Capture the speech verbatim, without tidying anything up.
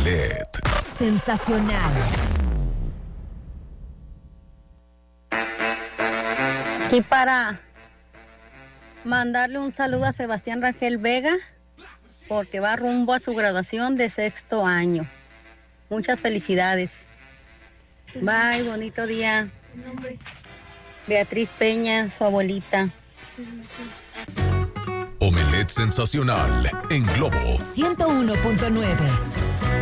Omelette. Sensacional. Y para mandarle un saludo a Sebastián Rangel Vega, porque va rumbo a su graduación de sexto año. Muchas felicidades. Bye, bonito día. Beatriz Peña, su abuelita. Omelette sensacional en Globo ciento uno punto nueve.